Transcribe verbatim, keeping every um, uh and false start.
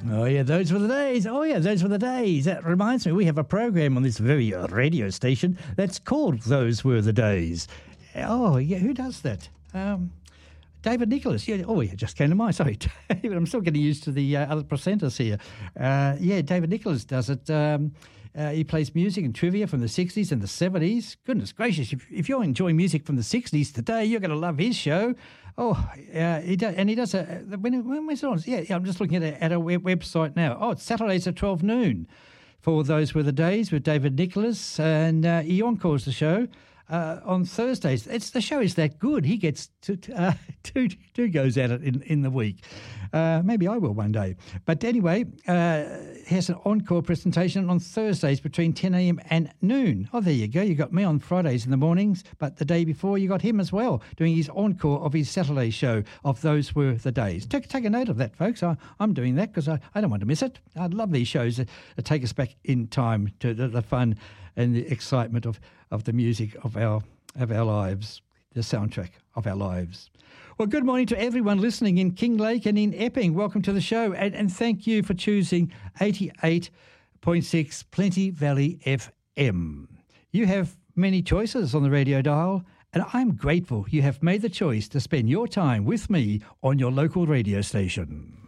Oh, yeah, those were the days. Oh, yeah, those were the days. That reminds me, we have a program on this very uh, radio station that's called Those Were the Days. Oh, yeah, who does that? Um, David Nicholas. Yeah. Oh, yeah, just came to mind. Sorry, David. I'm still getting used to the uh, other presenters here. Uh, yeah, David Nicholas does it. Um, uh, he plays music and trivia from the sixties and the seventies. Goodness gracious, if, if you're enjoying music from the sixties today, you're going to love his show. Oh, uh, he does, and he does a, when, when was it on? Yeah, yeah, I'm just looking at a, at a web, website now. Oh, it's Saturdays at twelve noon for Those Were the Days with David Nicholas, and uh, he encores the show uh, on Thursdays. It's the show is that good. He gets to, uh, two, two goes at it in, in the week. Uh, maybe I will one day. But anyway, uh, he has an encore presentation on Thursdays between ten a.m. and noon. Oh, there you go. You got me on Fridays in the mornings, but the day before you got him as well, doing his encore of his Saturday show of Those Were the Days. Take, take a note of that, folks. I, I'm doing that because I, I don't want to miss it. I love these shows that, that take us back in time to the, the fun and the excitement of, of the music of our of our lives, the soundtrack of our lives. Well, good morning to everyone listening in Kinglake and in Epping. Welcome to the show, and, and thank you for choosing eighty-eight point six Plenty Valley F M. You have many choices on the radio dial, and I'm grateful you have made the choice to spend your time with me on your local radio station.